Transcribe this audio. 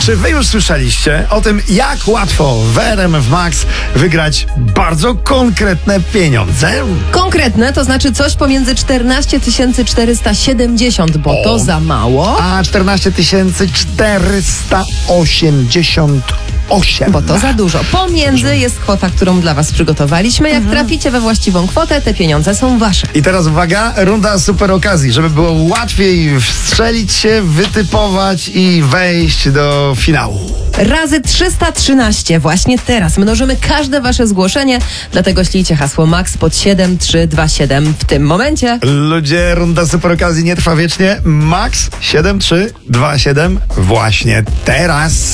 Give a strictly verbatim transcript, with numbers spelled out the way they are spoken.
Czy wy już słyszeliście o tym, jak łatwo w R M F Max wygrać bardzo konkretne pieniądze? Konkretne to znaczy coś pomiędzy czternaście tysięcy czterysta siedemdziesiąt, bo O. to za mało, A czternaście tysięcy czterysta osiemdziesiąt osiem. bo to za dużo. Pomiędzy jest kwota, którą dla was przygotowaliśmy. Jak traficie we właściwą kwotę, te pieniądze są wasze. I teraz uwaga, runda super okazji, żeby było łatwiej wstrzelić się, wytypować i wejść do finału. Razy trzysta trzynaście. Właśnie teraz mnożymy każde wasze zgłoszenie, dlatego ślijcie hasło MAX pod siedem trzy dwa siedem w tym momencie. Ludzie, runda super okazji nie trwa wiecznie. Max siedem trzy dwa siedem właśnie teraz.